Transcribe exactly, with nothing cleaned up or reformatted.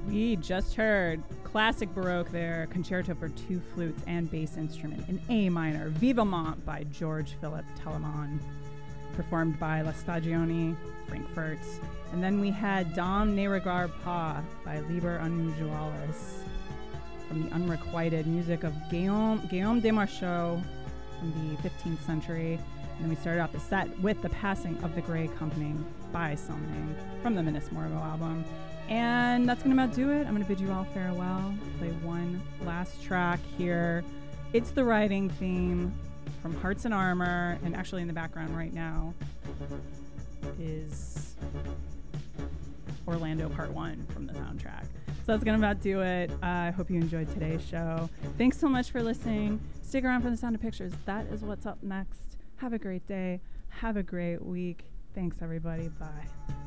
We just heard classic Baroque there, Concerto for Two Flutes and Bass Instrument in A minor, Vivement by George Philip Telemann, performed by La Stagione, Frankfurt. And then we had Dom ne regarde pas by Liber Unusualis, from the unrequited music of Guillaume, Guillaume de Marchaux from the fifteenth century. And then we started off the set with The Passing of the Grey Company by Sonning from the Minas Morgul album. And that's going to about do it. I'm going to bid you all farewell. Play one last track here. It's the Riding theme from Hearts and Armor. And actually in the background right now is Orlando Part one from the soundtrack. So that's going to about do it. Uh, I hope you enjoyed today's show. Thanks so much for listening. Stick around for The Sound of Pictures. That is what's up next. Have a great day. Have a great week. Thanks, everybody. Bye.